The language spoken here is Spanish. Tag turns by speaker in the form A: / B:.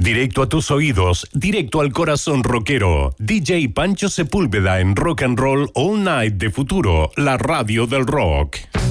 A: Directo a tus oídos, directo al corazón rockero. DJ Pancho Sepúlveda en Rock and Roll All Night de Futuro, la radio del rock.